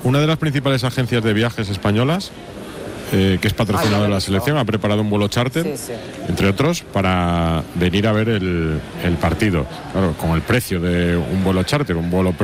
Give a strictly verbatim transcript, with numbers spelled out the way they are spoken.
una de las principales agencias de viajes españolas, eh, que es patrocinadora de la selección, ha preparado un vuelo charter, sí, sí. entre otros, para venir a ver el, el partido. Claro, con el precio de un vuelo charter, un vuelo